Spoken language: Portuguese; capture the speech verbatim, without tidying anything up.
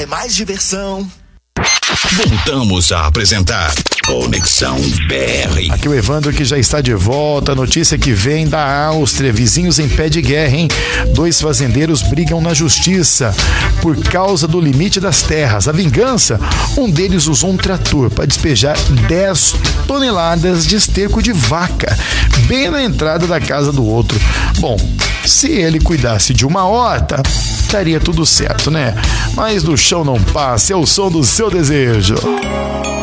é mais diversão. Voltamos a apresentar Conexão B R. Aqui o Evandro que já está de volta. Notícia que vem da Áustria. Vizinhos em pé de guerra, hein? Dois fazendeiros brigam na justiça por causa do limite das terras. A vingança? Um deles usou um trator para despejar dez toneladas de esterco de vaca bem na entrada da casa do outro. Bom, se ele cuidasse de uma horta, estaria tudo certo, né? Mas do chão não passa, é o som do seu desejo.